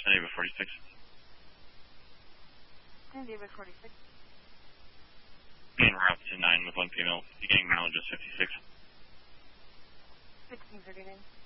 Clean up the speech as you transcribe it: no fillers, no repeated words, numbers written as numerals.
San David 46. San David 46. En route to 9 with one female. Beginning mileage is 56. 1639.